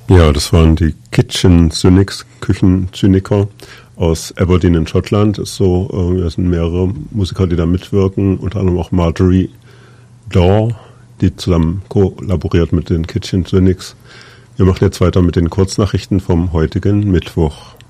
Ja, das waren die Kitchen Cynics, Küchenzyniker aus Aberdeen in Schottland. Es sind mehrere Musiker, die da mitwirken, unter anderem auch Marjorie Daw, die zusammen kollaboriert mit den Kitchen Cynics. Wir machen jetzt weiter mit den Kurznachrichten vom heutigen Mittwoch.